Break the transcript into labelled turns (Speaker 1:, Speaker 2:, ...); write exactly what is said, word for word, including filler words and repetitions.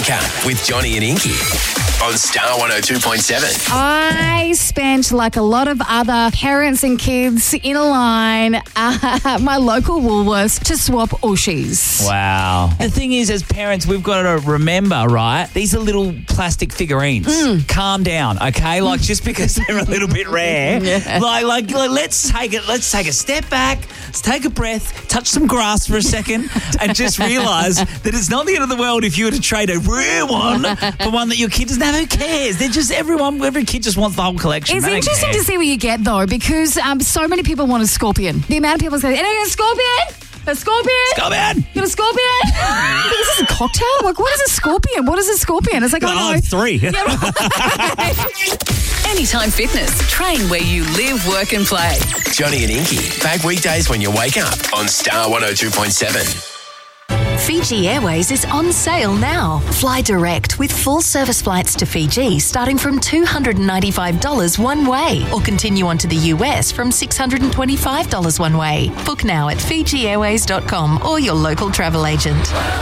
Speaker 1: Wake Up with Johnny and Inky on Star one oh two point seven.
Speaker 2: I spent, like a lot of other parents and kids, in a line at my local Woolworths to swap Ooshies.
Speaker 3: Wow. The thing is, as parents, we've got to remember, right, these are little plastic figurines.
Speaker 2: Mm.
Speaker 3: Calm down, okay? Like, just because they're a little bit rare,
Speaker 2: Yeah.
Speaker 3: like, like, like, let's take it, let's take a step back, let's take a breath, touch some grass for a second, and just realise that it's not the end of the world if you were to trade a rare one for one that your kid doesn't have. Who cares? They're just everyone, every kid just wants the whole collection.
Speaker 2: It's
Speaker 3: They don't
Speaker 2: interesting
Speaker 3: care.
Speaker 2: to see what you get, though, because um, so many people want a scorpion. The amount of people say, "Anyone got a scorpion? A scorpion?
Speaker 3: Come in.
Speaker 2: You got a scorpion?" Is this a cocktail? Like, what is a scorpion? What is a scorpion? It's like,
Speaker 3: Oh,
Speaker 2: oh, no.
Speaker 3: three.
Speaker 4: Anytime Fitness. Train where you live, work and play.
Speaker 1: Johnny and Inky, back weekdays when you wake up on Star one oh two point seven.
Speaker 5: Fiji Airways is on sale now. Fly direct with full service flights to Fiji starting from two hundred ninety-five dollars one way, or continue on to the U S from six hundred twenty-five dollars one way. Book now at fiji airways dot com or your local travel agent.